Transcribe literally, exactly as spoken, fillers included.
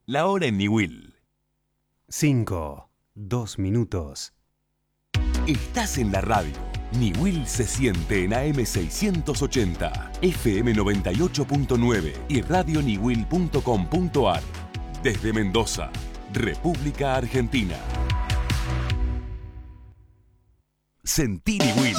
La hora en Niwil. Cinco, dos minutos. Estás en la radio. Niwil se siente en A M seiscientos ochenta, F M noventa y ocho punto nueve y radio niwil punto com punto ar. Desde Mendoza, República Argentina. Sentí Niwil.